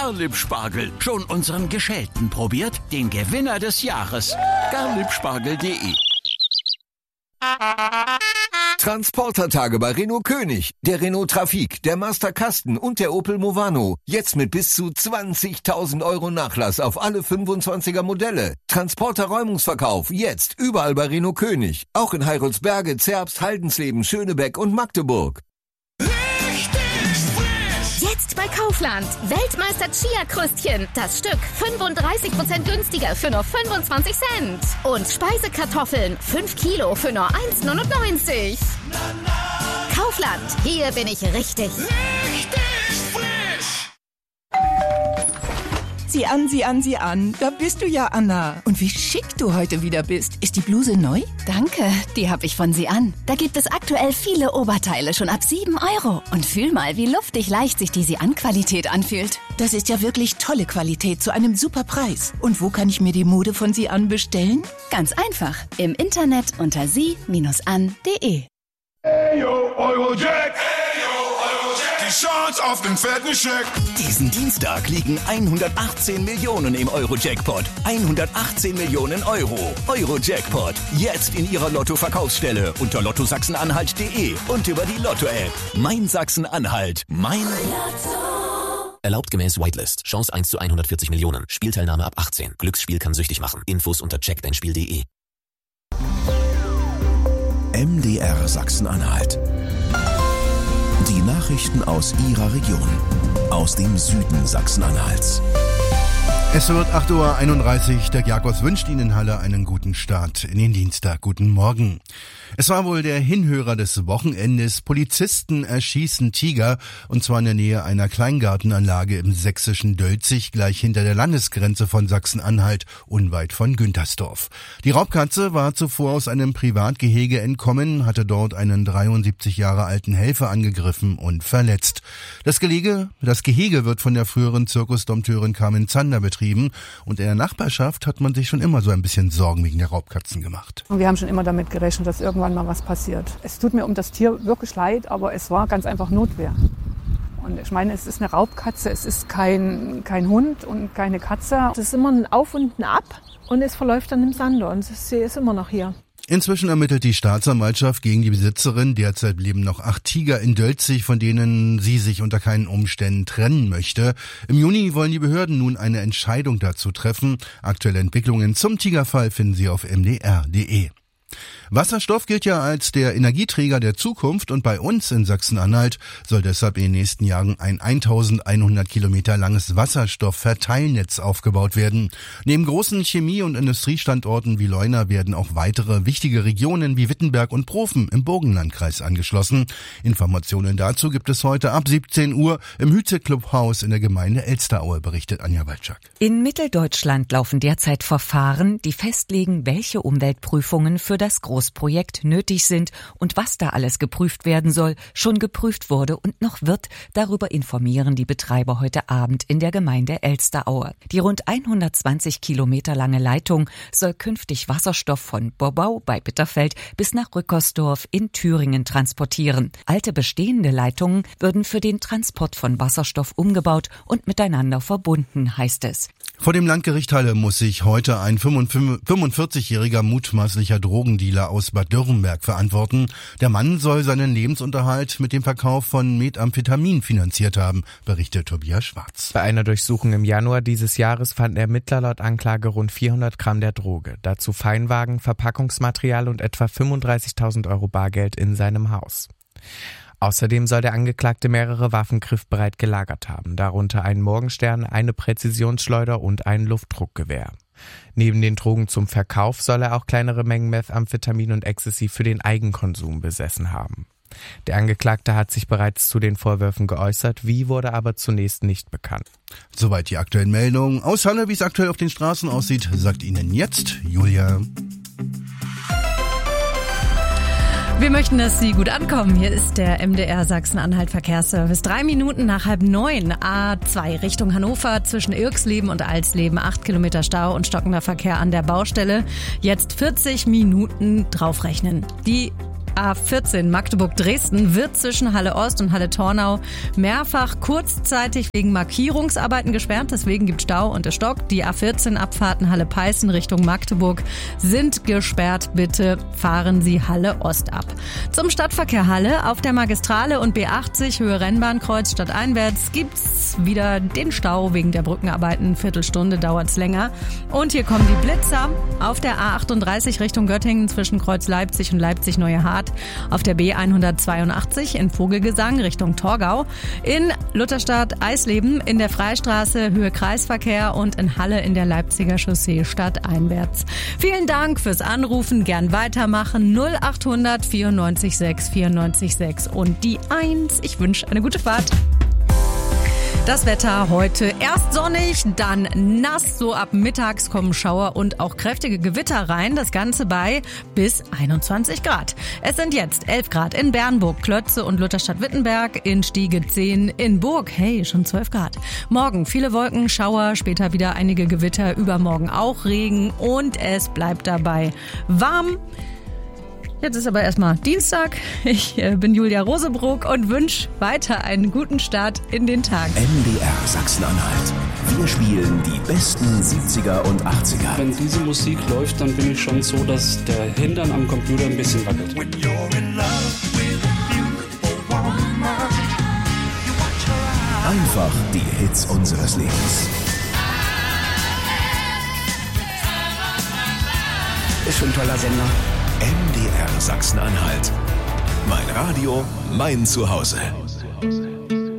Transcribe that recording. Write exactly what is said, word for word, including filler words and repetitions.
Garlip-Spargel. Schon unseren geschälten probiert? Den Gewinner des Jahres. garlipspargel punkt de. Transportertage bei Renault König, der Renault Trafic, der Master Kasten und der Opel Movano. Jetzt mit bis zu zwanzigtausend Euro Nachlass auf alle fünfundzwanziger Modelle. Transporter-Räumungsverkauf jetzt überall bei Renault König. Auch in Heiroldsberge, Zerbst, Haldensleben, Schönebeck und Magdeburg. Jetzt bei Kaufland. Weltmeister Chia-Krüstchen. Das Stück fünfunddreißig Prozent günstiger für nur fünfundzwanzig Cent. Und Speisekartoffeln. fünf Kilo für nur eins neunundneunzig. Kaufland. Hier bin ich richtig. Richtig frisch. Sieh an, sieh an, sieh an. Da bist du ja, Anna. Und wie schick du heute wieder bist. Ist die Bluse neu? Danke, die habe ich von Sie an. Da gibt es aktuell viele Oberteile schon ab sieben Euro. Und fühl mal, wie luftig leicht sich die Sie an Qualität anfühlt. Das ist ja wirklich tolle Qualität zu einem super Preis. Und wo kann ich mir die Mode von Sie an bestellen? Ganz einfach. Im Internet unter sie an punkt de. Hey yo, Eurojack. Die Chance auf den fetten Scheck. Diesen Dienstag liegen hundertachtzehn Millionen im Euro-Jackpot. hundertachtzehn Millionen Euro. Euro-Jackpot. Jetzt in Ihrer Lotto-Verkaufsstelle unter lotto sachsen-anhalt punkt de und über die Lotto-App. Mein Sachsen-Anhalt. Mein Lotto. Erlaubt gemäß Whitelist. Chance eins zu hundertvierzig Millionen. Spielteilnahme ab achtzehn. Glücksspiel kann süchtig machen. Infos unter check dein spiel punkt de. M D R Sachsen-Anhalt. Die Nachrichten aus Ihrer Region, aus dem Süden Sachsen-Anhalts. Es wird acht Uhr einunddreißig. Der Jakobs wünscht Ihnen in Halle einen guten Start in den Dienstag. Guten Morgen. Es war wohl der Hinhörer des Wochenendes. Polizisten erschießen Tiger, und zwar in der Nähe einer Kleingartenanlage im sächsischen Dölzig, gleich hinter der Landesgrenze von Sachsen-Anhalt, unweit von Güntersdorf. Die Raubkatze war zuvor aus einem Privatgehege entkommen, hatte dort einen dreiundsiebzig Jahre alten Helfer angegriffen und verletzt. Das Gelege, das Gehege wird von der früheren Zirkusdompteurin Carmen Zander betrieben, und in der Nachbarschaft hat man sich schon immer so ein bisschen Sorgen wegen der Raubkatzen gemacht. Wir haben schon immer damit gerechnet, dass irgendwann mal was passiert. Es tut mir um das Tier wirklich leid, aber es war ganz einfach Notwehr. Und ich meine, es ist eine Raubkatze, es ist kein, kein Hund und keine Katze. Es ist immer ein Auf und ein Ab und es verläuft dann im Sande und sie ist immer noch hier. Inzwischen ermittelt die Staatsanwaltschaft gegen die Besitzerin. Derzeit leben noch acht Tiger in Dölzig, von denen sie sich unter keinen Umständen trennen möchte. Im Juni wollen die Behörden nun eine Entscheidung dazu treffen. Aktuelle Entwicklungen zum Tigerfall finden Sie auf m d r punkt de. Wasserstoff gilt ja als der Energieträger der Zukunft, und bei uns in Sachsen-Anhalt soll deshalb in den nächsten Jahren ein eintausendeinhundert Kilometer langes Wasserstoffverteilnetz aufgebaut werden. Neben großen Chemie- und Industriestandorten wie Leuna werden auch weitere wichtige Regionen wie Wittenberg und Profen im Burgenlandkreis angeschlossen. Informationen dazu gibt es heute ab siebzehn Uhr im Hütze-Clubhaus in der Gemeinde Elsteraue, berichtet Anja Walczak. In Mitteldeutschland laufen derzeit Verfahren, die festlegen, welche Umweltprüfungen für das Großprojekt nötig sind und was da alles geprüft werden soll, schon geprüft wurde und noch wird. Darüber informieren die Betreiber heute Abend in der Gemeinde Elsteraue. Die rund hundertzwanzig Kilometer lange Leitung soll künftig Wasserstoff von Bobbau bei Bitterfeld bis nach Rückersdorf in Thüringen transportieren. Alte bestehende Leitungen würden für den Transport von Wasserstoff umgebaut und miteinander verbunden, heißt es. Vor dem Landgericht Halle muss sich heute ein fünfundvierzigjähriger mutmaßlicher Drogendealer aus Bad Dürrenberg verantworten. Der Mann soll seinen Lebensunterhalt mit dem Verkauf von Methamphetamin finanziert haben, berichtet Tobias Schwarz. Bei einer Durchsuchung im Januar dieses Jahres fanden Ermittler laut Anklage rund vierhundert Gramm der Droge. Dazu Feinwagen, Verpackungsmaterial und etwa fünfunddreißigtausend Euro Bargeld in seinem Haus. Außerdem soll der Angeklagte mehrere Waffen griffbereit gelagert haben, darunter einen Morgenstern, eine Präzisionsschleuder und ein Luftdruckgewehr. Neben den Drogen zum Verkauf soll er auch kleinere Mengen Methamphetamin und Ecstasy für den Eigenkonsum besessen haben. Der Angeklagte hat sich bereits zu den Vorwürfen geäußert, wie wurde aber zunächst nicht bekannt. Soweit die aktuellen Meldungen. Aus Halle, wie es aktuell auf den Straßen aussieht, sagt Ihnen jetzt Julia. Wir möchten, dass Sie gut ankommen. Hier ist der M D R Sachsen-Anhalt Verkehrsservice. Drei Minuten nach halb neun. A zwei Richtung Hannover zwischen Irksleben und Alsleben. Acht Kilometer Stau und stockender Verkehr an der Baustelle. Jetzt vierzig Minuten draufrechnen. Die A vierzehn Magdeburg-Dresden wird zwischen Halle Ost und Halle Tornau mehrfach kurzzeitig wegen Markierungsarbeiten gesperrt. Deswegen gibt Stau und es stockt. Die A vierzehn Abfahrten Halle Peißen Richtung Magdeburg sind gesperrt. Bitte fahren Sie Halle Ost ab. Zum Stadtverkehr Halle auf der Magistrale und B achtzig Höhe Rennbahnkreuz stadteinwärts gibt's wieder den Stau wegen der Brückenarbeiten. Viertelstunde dauert's länger. Und hier kommen die Blitzer auf der A achtunddreißig Richtung Göttingen zwischen Kreuz Leipzig und Leipzig-Neuehardt. Auf der B hundertzweiundachtzig in Vogelgesang Richtung Torgau. In Lutherstadt Eisleben in der Freistraße Höhe Kreisverkehr und in Halle in der Leipziger Chaussee stadteinwärts. Vielen Dank fürs Anrufen. Gern weitermachen. null achthundert vierundneunzig sechs vierundneunzig sechs und die eins. Ich wünsche eine gute Fahrt. Das Wetter heute erst sonnig, dann nass. So ab mittags kommen Schauer und auch kräftige Gewitter rein. Das Ganze bei bis einundzwanzig Grad. Es sind jetzt elf Grad in Bernburg, Klötze und Lutherstadt-Wittenberg, in Stiege zehn, in Burg, hey, schon zwölf Grad. Morgen viele Wolken, Schauer, später wieder einige Gewitter, übermorgen auch Regen und es bleibt dabei warm. Jetzt ist aber erstmal Dienstag. Ich äh, bin Julia Rosebrook und wünsche weiter einen guten Start in den Tag. M D R Sachsen-Anhalt. Wir spielen die besten siebziger und achtziger. Wenn diese Musik läuft, dann bin ich schon so, dass der Hintern am Computer ein bisschen wackelt. Einfach die Hits unseres Lebens. Ist schon ein toller Sender. M D R Sachsen-Anhalt. Mein Radio, mein Zuhause.